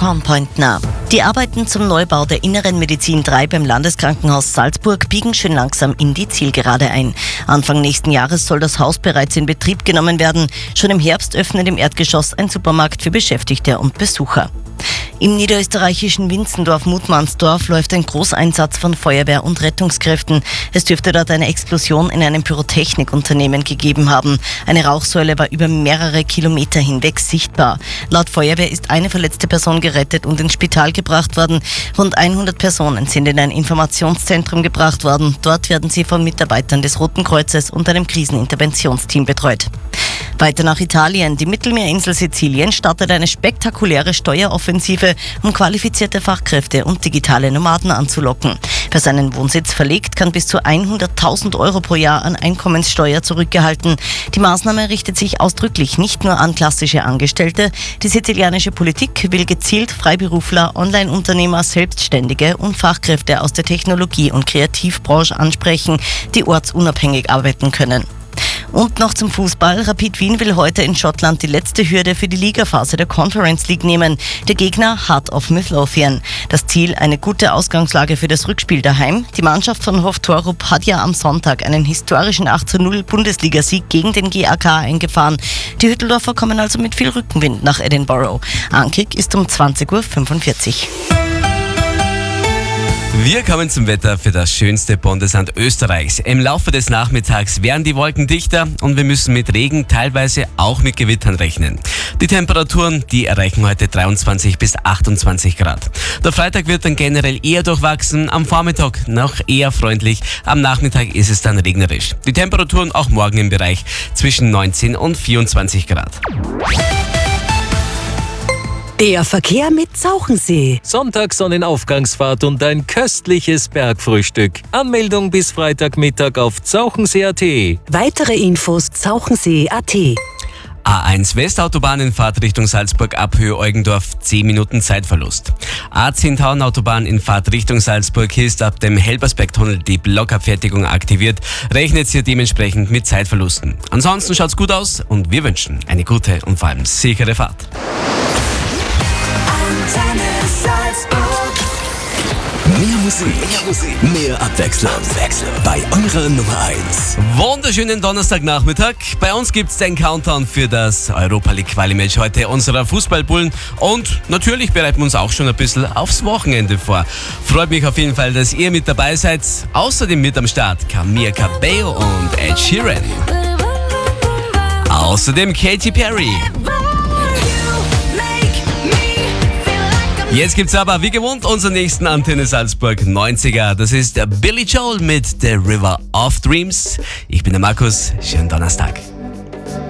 Cornpoint nah. Die Arbeiten zum Neubau der Inneren Medizin 3 beim Landeskrankenhaus Salzburg biegen schön langsam in die Zielgerade ein. Anfang nächsten Jahres soll das Haus bereits in Betrieb genommen werden. Schon im Herbst öffnet im Erdgeschoss ein Supermarkt für Beschäftigte und Besucher. Im niederösterreichischen Winzendorf-Mutmannsdorf läuft ein Großeinsatz von Feuerwehr und Rettungskräften. Es dürfte dort eine Explosion in einem Pyrotechnikunternehmen gegeben haben. Eine Rauchsäule war über mehrere Kilometer hinweg sichtbar. Laut Feuerwehr ist eine verletzte Person gerettet und ins Spital gebracht worden. Rund 100 Personen sind in ein Informationszentrum gebracht worden. Dort werden sie von Mitarbeitern des Roten Kreuzes und einem Kriseninterventionsteam betreut. Weiter nach Italien. Die Mittelmeerinsel Sizilien startet eine spektakuläre Steueroffensive, um qualifizierte Fachkräfte und digitale Nomaden anzulocken. Wer seinen Wohnsitz verlegt, kann bis zu 100.000 Euro pro Jahr an Einkommenssteuer zurückgehalten. Die Maßnahme richtet sich ausdrücklich nicht nur an klassische Angestellte. Die sizilianische Politik will gezielt Freiberufler, Online-Unternehmer, Selbstständige und Fachkräfte aus der Technologie- und Kreativbranche ansprechen, die ortsunabhängig arbeiten können. Und noch zum Fußball. Rapid Wien will heute in Schottland die letzte Hürde für die Ligaphase der Conference League nehmen. Der Gegner Heart of Midlothian. Das Ziel, eine gute Ausgangslage für das Rückspiel daheim. Die Mannschaft von Hoftorup hat ja am Sonntag einen historischen 8:0 Bundesligasieg gegen den GAK eingefahren. Die Hütteldorfer kommen also mit viel Rückenwind nach Edinburgh. Ankick ist um 20:45 Uhr. Wir kommen zum Wetter für das schönste Bundesland Österreichs. Im Laufe des Nachmittags werden die Wolken dichter und wir müssen mit Regen, teilweise auch mit Gewittern rechnen. Die Temperaturen, die erreichen heute 23 bis 28 Grad. Der Freitag wird dann generell eher durchwachsen, am Vormittag noch eher freundlich, am Nachmittag ist es dann regnerisch. Die Temperaturen auch morgen im Bereich zwischen 19 und 24 Grad. Der Verkehr mit Zauchensee. Sonntag Sonnenaufgangsfahrt und ein köstliches Bergfrühstück. Anmeldung bis Freitagmittag auf zauchensee.at. Weitere Infos zauchensee.at. A1 Westautobahn in Fahrt Richtung Salzburg ab Höhe Eugendorf 10 Minuten Zeitverlust. A10 Tauenautobahn in Fahrt Richtung Salzburg ist ab dem Helbersbergtunnel die Blockabfertigung aktiviert. Rechnet hier dementsprechend mit Zeitverlusten. Ansonsten schaut's gut aus und wir wünschen eine gute und vor allem sichere Fahrt. Mehr Musik, mehr Abwechslung. Bei eurer Nummer 1. Wunderschönen Donnerstagnachmittag. Bei uns gibt's den Countdown für das Europa League Quali-Match heute unserer Fußballbullen. Und natürlich bereiten wir uns auch schon ein bisschen aufs Wochenende vor. Freut mich auf jeden Fall, dass ihr mit dabei seid. Außerdem mit am Start Camila Cabello und Ed Sheeran. Außerdem Katy Perry. Jetzt gibt's aber wie gewohnt unseren nächsten Antenne Salzburg 90er. Das ist Billy Joel mit The River of Dreams. Ich bin der Markus. Schönen Donnerstag.